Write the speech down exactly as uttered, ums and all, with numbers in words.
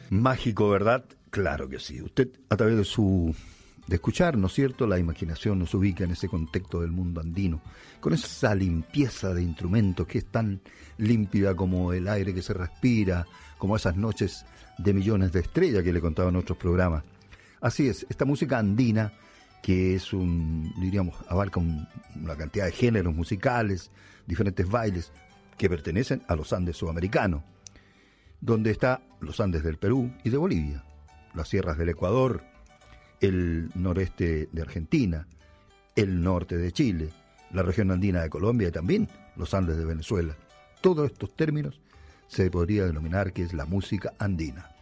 Mágico, ¿verdad? Claro que sí. Usted, a través de su de escuchar, ¿no es cierto?, la imaginación nos ubica en ese contexto del mundo andino, con esa limpieza de instrumentos que es tan límpida como el aire que se respira, como esas noches de millones de estrellas que le contaba en otros programas. Así es, esta música andina, que es un, diríamos, abarca un, una cantidad de géneros musicales, diferentes bailes, que pertenecen a los Andes sudamericanos, donde está los Andes del Perú y de Bolivia, las sierras del Ecuador, el noreste de Argentina, el norte de Chile, la región andina de Colombia y también los Andes de Venezuela. Todos estos términos se podría denominar que es la música andina.